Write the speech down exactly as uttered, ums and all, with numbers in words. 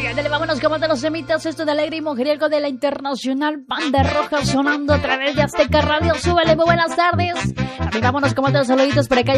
Ándale, vámonos como te los emitas. Esto de Alegre y Mujeriego de la Internacional Banda Roja sonando a través de Azteca Radio. Súbele, muy buenas tardes. También vámonos como te los saluditos por acá.